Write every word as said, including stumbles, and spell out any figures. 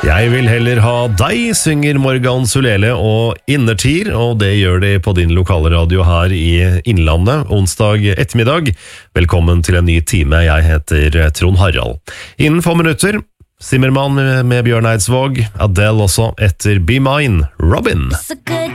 Jeg vil heller ha deg, synger Morgan Sulele og Innertier, og det gjør de på din lokale radio her i Innlandet, onsdag ettermiddag. Velkommen til en ny time, jeg heter Trond Harald. Innen få minutter, Zimmermann med, med Bjørn Eidsvåg, Adele også etter Be Mine, Robin.